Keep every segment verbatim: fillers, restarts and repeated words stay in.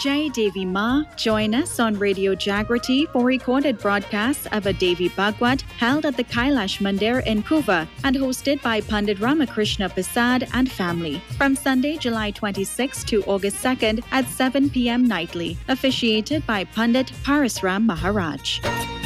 Jai Devi Ma. Join us on Radio Jagriti for recorded broadcasts of a Devi Bhagwat held at the Kailash Mandir in Kuva and hosted by Pandit Ramakrishna Prasad and family from Sunday, July twenty-sixth to August second at seven p.m. nightly, officiated by Pandit Parasram Maharaj.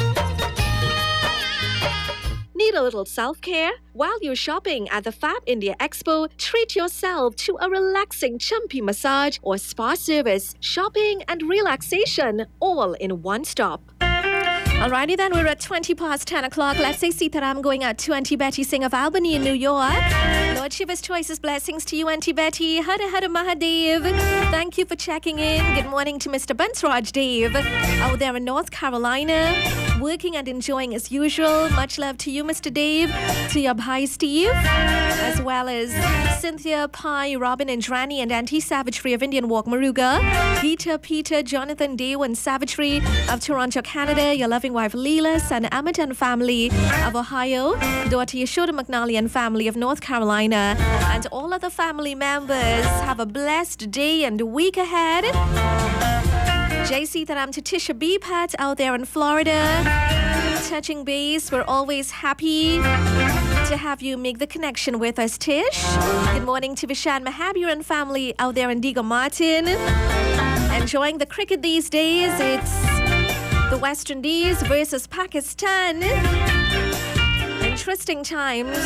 Need a little self-care? While you're shopping at the Fab India Expo, treat yourself to a relaxing chumpy massage or spa service, shopping and relaxation all in one stop. Alrighty then, we're at twenty past ten o'clock. Let's say Sitaram going out to Auntie Betty Singh of Albany in New York. Lord Shiva's choicest blessings to you, Auntie Betty. Hara Hara Mahadev. Thank you for checking in. Good morning to Mister Bansraj Dev out there in North Carolina, working and enjoying as usual. Much love to you, Mister Dave, to your bhai Steve, as well as Cynthia, Pai, Robin and Drani and Auntie Savagery of Indian Walk Maruga, Peter, Peter, Jonathan, Dave and Savagery of Toronto, Canada, your loving wife Leela, son Amit and family of Ohio, daughter Yashoda McNally and family of North Carolina, and all other family members. Have a blessed day and week ahead. Jai Sitaram to Tisha B. Pat out there in Florida. Touching base, we're always happy to have you make the connection with us, Tish. Good morning to Vishan Mahabir and family out there in Diego Martin. Enjoying the cricket these days. It's the West Indies versus Pakistan. Interesting times.